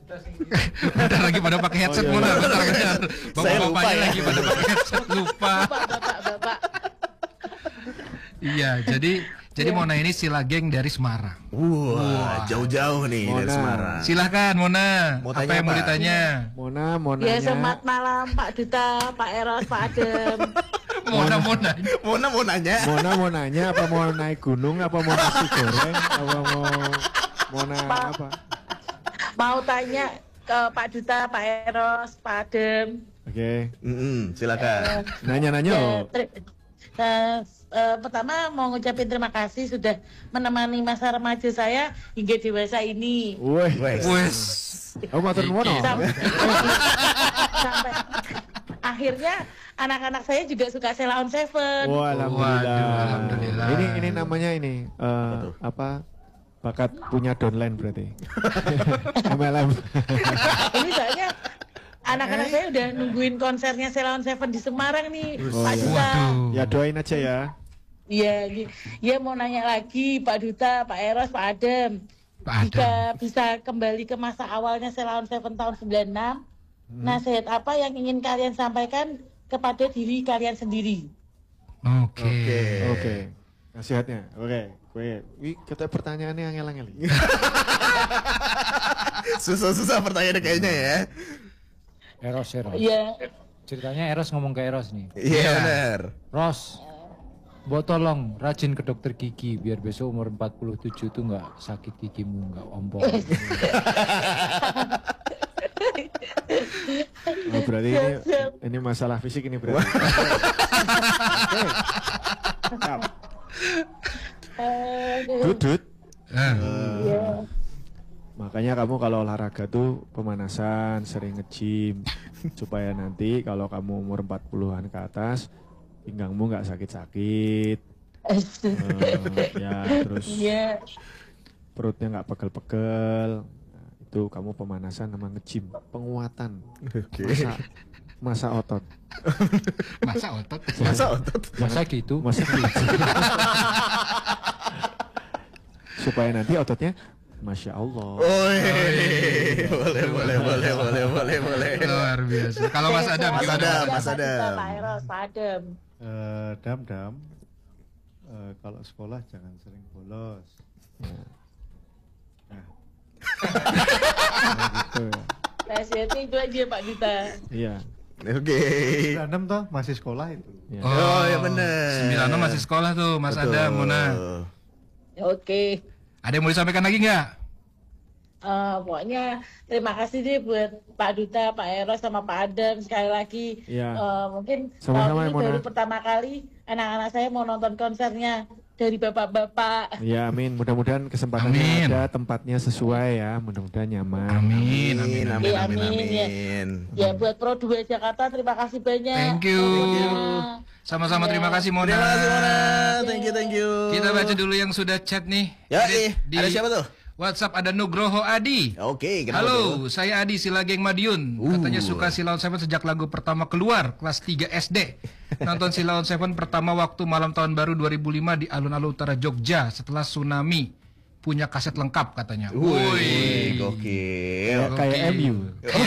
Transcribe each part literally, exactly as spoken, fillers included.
Bentar lagi pada pakai headset, oh, iya, Mona. Bentar, bentar. Bapak-bapaknya ya. lagi pada pakai headset, lupa. Bapak-bapak. Iya, jadi jadi yeah. Mona ini sila geng dari Semarang. Wah, wow, jauh-jauh nih Mona. Dari Semarang. Silahkan Mona. Mau apa yang apa? Mau ditanya? Mona, Mona. Ya, selamat malam Pak Duta, Pak Eros, Pak Adem. Mona mau nanya. Mona mau nanya. Mona mau nanya apa mau naik gunung apa mau nasi goreng apa mau Mona pa, apa? Mau tanya ke Pak Duta, Pak Eros, Pak Adem. Oke. Okay. Mm -hmm, silakan. Uh, Nanya-nanya. Uh, uh, uh, pertama mau ngucapin terima kasih sudah menemani masa remaja saya hingga dewasa ini. Wih, wes. Oh, matur nuwun. Sampai, sampai akhirnya anak-anak saya juga suka Sheila on Seven. Wah, alhamdulillah. Waduh, alhamdulillah. Ini ini namanya ini uh, apa? Bakat punya downline berarti. M L M. Ini soalnya anak-anak saya udah nungguin konsernya Sheila on Seven di Semarang nih, oh, Pak Duta. Ya doain aja ya. Iya, ya mau nanya lagi Pak Duta, Pak Eros, Pak Adem. Pak Adem. Jika bisa kembali ke masa awalnya Sheila on Seven tahun sembilan enam, hmm. nasihat apa yang ingin kalian sampaikan kepada diri kalian sendiri? Oke. Okay. Oke. Okay. Okay. Nasihatnya. Oke. Okay. Wih, wih, kata pertanyaannya angel-angel. Susah-susah pertanyaannya kayaknya ya. Eros, Eros. Iya. Ceritanya Eros ngomong ke Eros nih. Iya yeah, benar. Ros, buat tolong rajin ke dokter gigi biar besok umur empat puluh tujuh tuh nggak sakit gigimu, nggak ompong. Oh, berarti ini ini masalah fisik ini berarti. Dudut. Uh, yeah. Makanya kamu kalau olahraga tuh pemanasan, sering nge-gym supaya nanti kalau kamu umur empat puluhan ke atas pinggangmu nggak sakit-sakit. uh, ya terus yeah. perutnya nggak pegel-pegel. Nah, itu kamu pemanasan sama nge-gym, penguatan. Okay. Masa masa otot. Masa otot. Masa otot. Masa gitu. Masa gitu. Supaya nanti ototnya Masya Allah. Oh, boleh, boleh, boleh, boleh, boleh, boleh. Luar biasa. Kalau Mas Adam gimana? Mas Adam. Pak Eros, Pak Adem. Uh, dam, dam. Uh, kalau sekolah jangan sering bolos. Nah. Nah. Nah, gitu. Nasihatnya itu aja Pak Duta. Iya. Oke. Okay. sembilan enam toh masih sekolah itu. Ya. Oh, oh ya benar. sembilan enam masih sekolah tuh Mas Betul. Adam, Mona. Oke. Okay. Ada yang mau disampaikan lagi nggak? Uh, pokoknya terima kasih deh buat Pak Duta, Pak Eros sama Pak Adam sekali lagi. Ya. Uh, mungkin Sama-sama, tahun ini baru pertama kali anak-anak saya mau nonton konsernya dari bapak-bapak. Ya amin, mudah-mudahan kesempatannya amin. Ada, tempatnya sesuai ya, mudah-mudahan nyaman. Amin, amin, amin, ya, amin, amin, amin. amin. Ya, ya buat Pro dua Jakarta terima kasih banyak. Thank you. Sama-sama ya. Terima kasih Mona. Terima kasih Mona. Thank you, thank you. Kita baca dulu yang sudah chat nih. Ya, di, di ada siapa tuh? WhatsApp ada Nugroho Adi. Oke, okay, halo, tuh? saya Adi Sila Geng Madiun. Uh. Katanya suka Sheila on Seven sejak lagu pertama keluar kelas tiga S D. Nonton Sheila on Seven pertama waktu malam tahun baru dua ribu lima di alun-alun utara Jogja setelah tsunami. Punya kaset lengkap katanya. Wih, gokil. Kayak M U.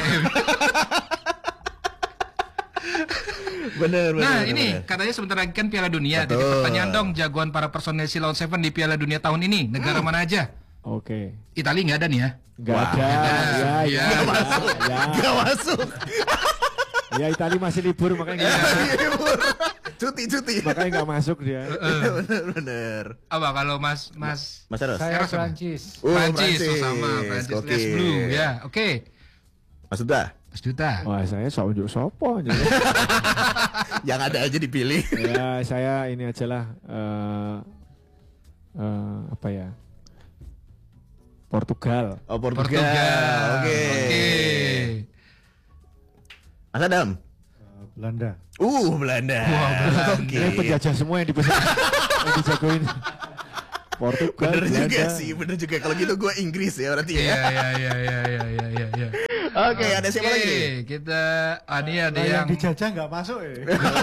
Bener, bener, nah bener, ini bener. katanya sebentar lagi kan Piala Dunia. Jadi pertanyaan dong, jagoan para personel Sheila on Seven di Piala Dunia tahun ini negara hmm. mana aja? Oke. Okay. Italia nggak ada nih ya? Nggak ada. Ya, ya, nggak masuk. Ya. Nggak masuk. Ya Italia masih libur makanya nggak masuk. Libur. Cuti, cuti. Makanya nggak masuk dia. Bener, bener. Apa kalau Mas, Mas? Mas Eros. Saya Prancis. Oh, Prancis, oh, sama Prancis. Okay. Les Blue, ya. Oke. Okay. Mas Duta. Mas Duta. Wah, saya sok unjuk sopo aja. Yang ada aja dipilih. Ya, saya ini aja lah. Uh, uh, apa ya? Portugal. Oh, Portugal. Portugal. Oke. Okay. Okay. Mas Adam. Uh, Belanda. Uh, Belanda. Wah, Belanda. Okay. Ini penjajah semua yang dipesan. Yang dijagoin. Portugal. Bener Belanda. juga sih, bener juga. Kalau gitu gue Inggris ya berarti ya. Iya, iya, iya, iya, iya, iya, iya. Oke, okay, ada siapa lagi nih? Kita, ah, ini ada nah, yang... yang dijajah nggak masuk ya.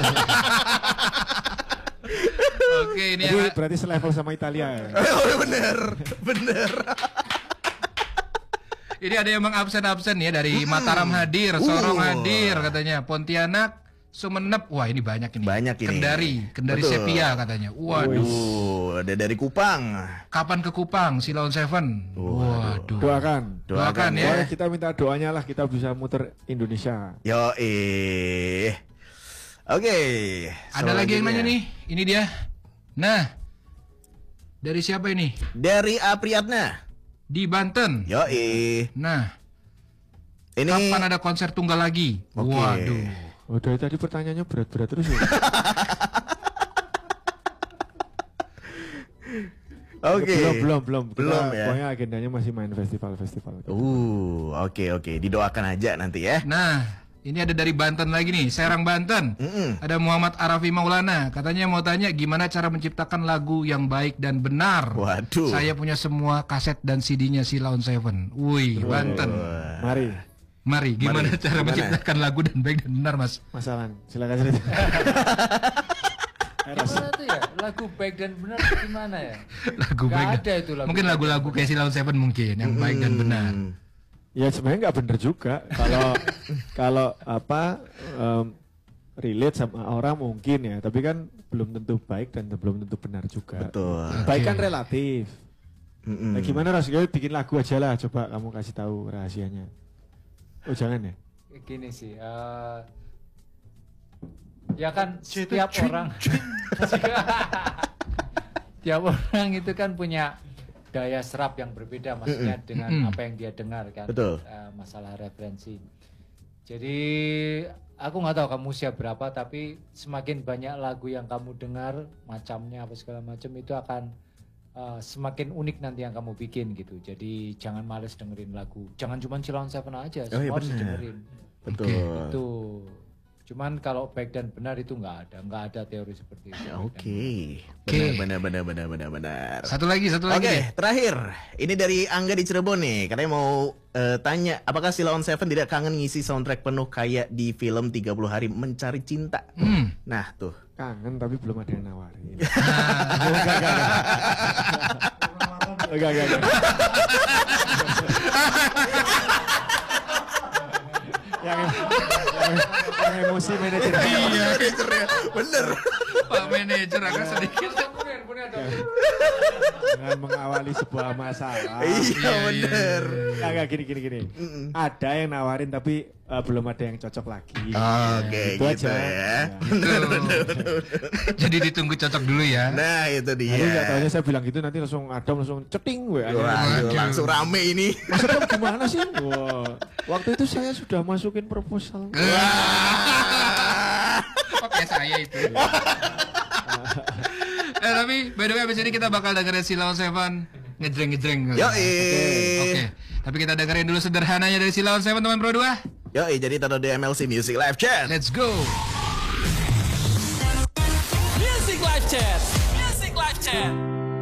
Oke, ini Jadi, yang... berarti selevel sama Italia ya? Oh, bener, bener. Ini ada yang mengabsen-absen ya dari Mataram hadir, Sorong Uh. hadir katanya, Pontianak, Sumenep, wah ini banyak ini. Banyak ini. Kendari, Kendari Betul. Sepia katanya. Waduh. Uh, ada dari Kupang. Kapan ke Kupang, Silaun Seven? Waduh. Doakan. Doakan ya. Pokoknya kita minta doanya lah kita bisa muter Indonesia. Yo eh. Oke. Ada lagi yang nanya nih, ini dia. Nah, dari siapa ini? Dari Apriyatna. Di Banten. Yo eh. Nah, Ini kapan ada konser tunggal lagi? Oke. Waduh. Oh dari tadi pertanyaannya berat-berat terus ya. Oke. Belum belum belum. Kita Belum ya. Pokoknya agendanya masih main festival-festival. Uh, oke oke, didoakan aja nanti ya. Nah, ini ada dari Banten lagi nih, Serang Banten. Mm-mm. Ada Muhammad Arafi Maulana, katanya mau tanya gimana cara menciptakan lagu yang baik dan benar. Waduh. Saya punya semua kaset dan C D-nya Silaun Seven. Wih, Banten. Mari. Mari, gimana Mari, cara gimana? menciptakan lagu dan baik dan benar, Mas? Mas Alan, silakan cerita. Eros. Gimana tuh ya? Lagu baik dan benar gimana ya? Lagu Nggak baik dan- ada itu lagu Mungkin baik lagu-lagu kayak Silaun Seven mungkin yang baik dan benar. Hmm. Ya sebenarnya nggak bener juga. Kalau kalau apa em, relate sama orang mungkin ya, tapi kan belum tentu baik dan belum tentu benar juga. Betul. Baik kan Oke. relatif. Mm-mm. Nah, gimana Ras? Gue bikin lagu aja lah, coba kamu kasih tahu rahasianya. Oh jangan ya? Gini sih, eh, ya kan setiap orang, tiap orang itu kan punya daya serap yang berbeda, maksudnya dengan Mm-mm. apa yang dia dengar kan, Betul. eh, masalah referensi. Jadi aku nggak tahu kamu usia berapa, tapi semakin banyak lagu yang kamu dengar, macamnya apa segala macam itu akan uh, semakin unik nanti yang kamu bikin gitu. Jadi jangan males dengerin lagu. Jangan cuma Silaun Seven aja, Oh, iya semua harus benar. dengerin. Betul. Itu. Cuman kalau baik dan benar itu nggak ada, nggak ada teori seperti itu. Ya, Oke. Oke. Benar benar benar benar benar benar. Satu lagi, satu Oke, lagi. deh. terakhir. Ini dari Angga di Cirebon nih. Katanya mau eh, tanya, apakah Silaun Seven tidak kangen ngisi soundtrack penuh kayak di film tiga puluh hari mencari cinta? Hmm. Nah, tuh. Kangen tapi belum ada yang nawarin. Nah, Enggak, enggak, enggak. yang, yang, yang emosi manajer. Iya, Bener. Pak Manajer agak sedikit. Dengan mengawali sebuah masalah. Iya, bener. Enggak, enggak, gini, gini, gini. Ada yang nawarin tapi eh, belum ada yang cocok lagi. Oke, Itu gitu aja. ya. Ya. Betul. Jadi ditunggu cocok dulu ya. Nah, itu dia. Nanti nggak tahunya saya bilang gitu nanti langsung Adam langsung ceting gue. Waduh, langsung rame ini. Maksudnya gimana sih? Wah, waktu itu saya sudah masukin proposal. Oke, saya itu. eh tapi by the way abis ini kita bakal dengerin Silaun Seven ngejreng-ngejreng. Yoi. Oke. Tapi kita dengerin dulu sederhananya dari Silaun Seven teman Pro dua. Yoi, jadi taruh di M L C Music Live Chat. Let's go. Music Live Chat. Music Live Chat.